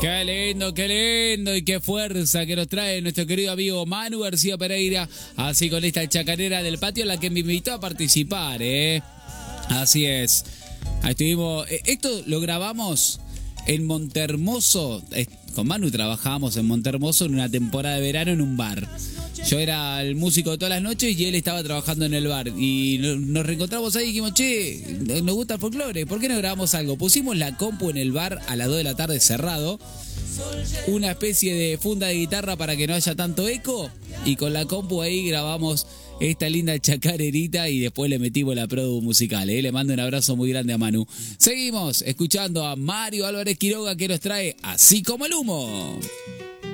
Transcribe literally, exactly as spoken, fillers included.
Qué lindo, qué lindo y qué fuerza que nos trae nuestro querido amigo Manu García Pereira, así con esta chacarera del patio, la que me invitó a participar, ¿eh? Así es. Ahí estuvimos. Esto lo grabamos en Montermoso. Con Manu trabajábamos en Montermoso en una temporada de verano en un bar. Yo era el músico de todas las noches y él estaba trabajando en el bar. Y nos reencontramos ahí y dijimos, che, nos gusta el folclore, ¿por qué no grabamos algo? Pusimos la compu en el bar a las dos de la tarde cerrado, una especie de funda de guitarra para que no haya tanto eco, y con la compu ahí grabamos esta linda chacarerita y después le metimos la produ musical, ¿eh? Le mando un abrazo muy grande a Manu. Seguimos escuchando a Mario Álvarez Quiroga, que nos trae Así como el humo.